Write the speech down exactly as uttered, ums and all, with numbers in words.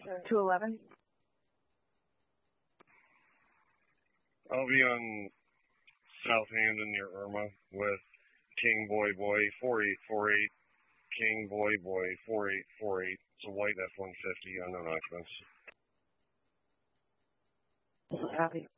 two eleven. I'll be on Southampton near Irma with King Boy Boy four eight four eight. King Boy Boy four eight four eight. It's a white F one fifty, unknown occupants. Copy.